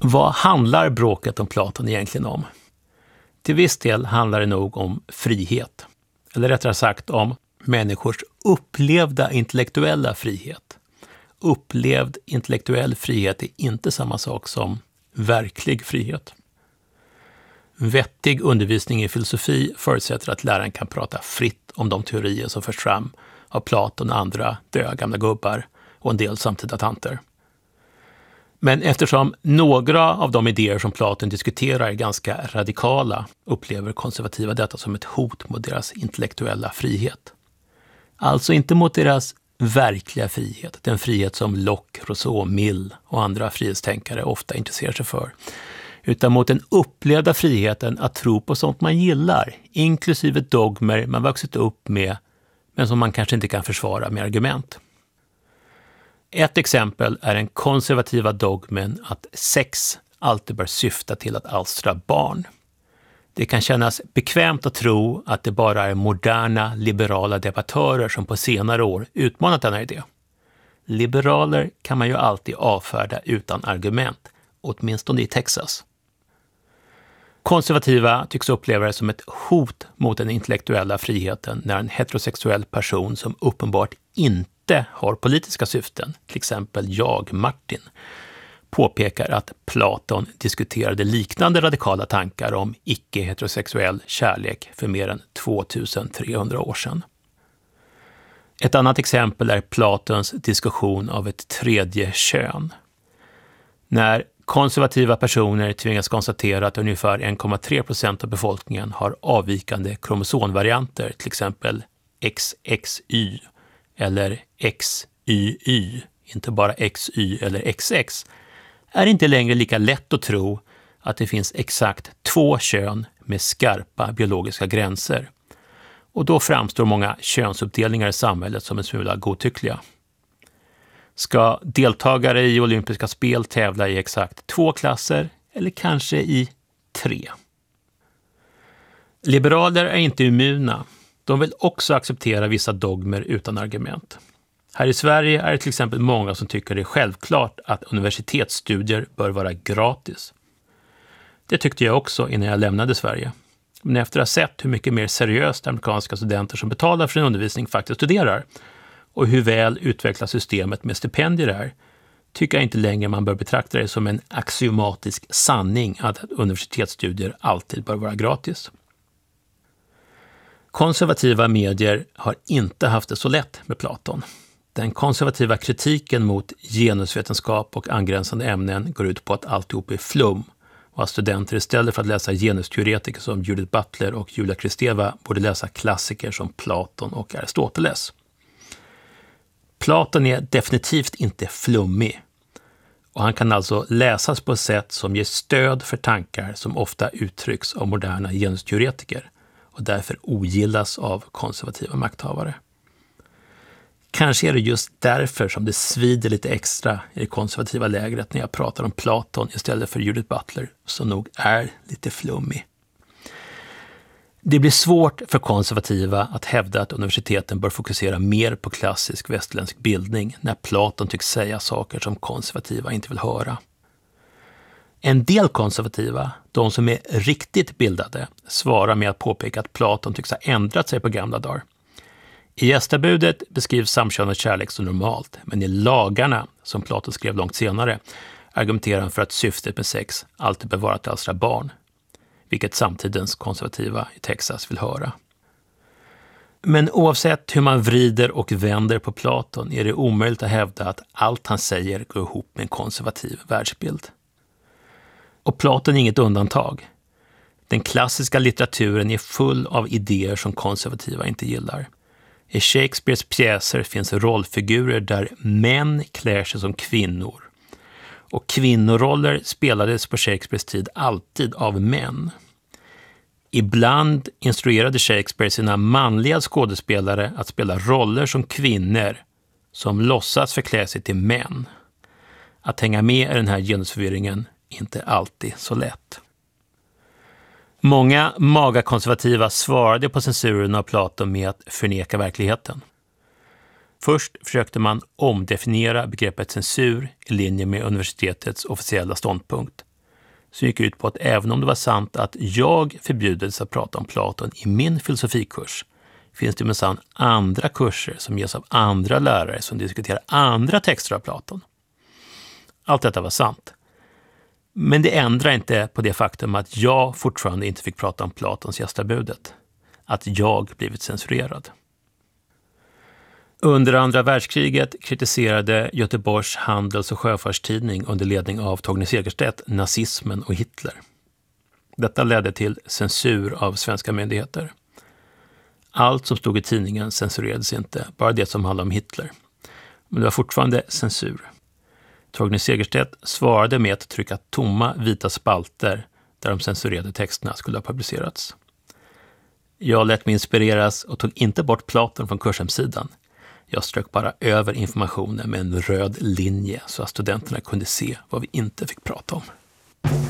Vad handlar bråket om Platon egentligen om? Till viss del handlar det nog om frihet. Eller rättare sagt om människors upplevda intellektuella frihet. Upplevd intellektuell frihet är inte samma sak som verklig frihet. Vettig undervisning i filosofi förutsätter att läraren kan prata fritt om de teorier som förs fram av Platon och andra döda gamla gubbar och en del samtida tanter. Men eftersom några av de idéer som Platon diskuterar är ganska radikala upplever konservativa detta som ett hot mot deras intellektuella frihet. Alltså inte mot deras verkliga frihet, den frihet som Locke, Rousseau, Mill och andra frihetstänkare ofta intresserar sig för, utan mot den upplevda friheten att tro på sånt man gillar, inklusive dogmer man vuxit upp med men som man kanske inte kan försvara med argument. Ett exempel är den konservativa dogmen att sex alltid bör syfta till att alstra barn. Det kan kännas bekvämt att tro att det bara är moderna liberala debattörer som på senare år utmanat denna idé. Liberaler kan man ju alltid avfärda utan argument, åtminstone i Texas. Konservativa tycks uppleva det som ett hot mot den intellektuella friheten när en heterosexuell person som uppenbart inte har politiska syften, till exempel jag, Martin, påpekar att Platon diskuterade liknande radikala tankar om icke-heterosexuell kärlek för mer än 2300 år sedan. Ett annat exempel är Platons diskussion av ett tredje kön. När konservativa personer tvingas konstatera att ungefär 1,3% av befolkningen har avvikande kromosomvarianter, till exempel XXY eller XYY, inte bara XY eller XX, är det inte längre lika lätt att tro att det finns exakt 2 kön med skarpa biologiska gränser. Och då framstår många könsuppdelningar i samhället som en smula godtyckliga. Ska deltagare i olympiska spel tävla i exakt 2 klasser eller kanske i 3? Liberaler är inte immuna. De vill också acceptera vissa dogmer utan argument. Här i Sverige är det till exempel många som tycker det är självklart att universitetsstudier bör vara gratis. Det tyckte jag också innan jag lämnade Sverige. Men efter att ha sett hur mycket mer seriöst amerikanska studenter som betalar för sin undervisning faktiskt studerar och hur väl utvecklat systemet med stipendier är, tycker jag inte längre man bör betrakta det som en axiomatisk sanning att universitetsstudier alltid bör vara gratis. Konservativa medier har inte haft det så lätt med Platon. Den konservativa kritiken mot genusvetenskap och angränsande ämnen går ut på att alltihop är flum och att studenter istället för att läsa genusteoretiker som Judith Butler och Julia Kristeva borde läsa klassiker som Platon och Aristoteles. Platon är definitivt inte flummig och han kan alltså läsas på ett sätt som ger stöd för tankar som ofta uttrycks av moderna genusteoretiker och därför ogillas av konservativa makthavare. Kanske är det just därför som det svider lite extra i det konservativa lägret när jag pratar om Platon istället för Judith Butler, som nog är lite flummig. Det blir svårt för konservativa att hävda att universiteten bör fokusera mer på klassisk västerländsk bildning när Platon tycks säga saker som konservativa inte vill höra. En del konservativa, de som är riktigt bildade, svarar med att påpeka att Platon tycks ha ändrat sig på gamla dagar. I gästabudet beskrivs samkönad kärlek som normalt, men i lagarna, som Platon skrev långt senare, argumenterar han för att syftet med sex alltid bör vara att alstra barn, vilket samtidens konservativa i Texas vill höra. Men oavsett hur man vrider och vänder på Platon är det omöjligt att hävda att allt han säger går ihop med en konservativ världsbild. Och Platon är inget undantag. Den klassiska litteraturen är full av idéer som konservativa inte gillar. I Shakespeares pjäser finns rollfigurer där män klär sig som kvinnor. Och kvinnoroller spelades på Shakespeares tid alltid av män. Ibland instruerade Shakespeare sina manliga skådespelare att spela roller som kvinnor som låtsas förklä sig till män. Att hänga med i den här genusförvirringen är inte alltid så lätt. Många magakonservativa svarade på censuren av Platon med att förneka verkligheten. Först försökte man omdefiniera begreppet censur i linje med universitetets officiella ståndpunkt. som gick ut på att även om det var sant att jag förbjudits att prata om Platon i min filosofikurs, finns det minsann andra kurser som ges av andra lärare som diskuterar andra texter av Platon. Allt detta var sant. Men det ändrar inte på det faktum att jag fortfarande inte fick prata om Platons gästabudet. Att jag blivit censurerad. Under andra världskriget kritiserade Göteborgs handels- och sjöfartstidning under ledning av Torgny Segerstedt nazismen och Hitler. Detta ledde till censur av svenska myndigheter. Allt som stod i tidningen censurerades inte, bara det som handlade om Hitler. Men det var fortfarande censur. Torgny Segerstedt svarade med att trycka tomma vita spalter där de censurerade texterna skulle ha publicerats. Jag lät mig inspireras och tog inte bort Platon från kurshemsidan. Jag strök bara över informationen med en röd linje så att studenterna kunde se vad vi inte fick prata om.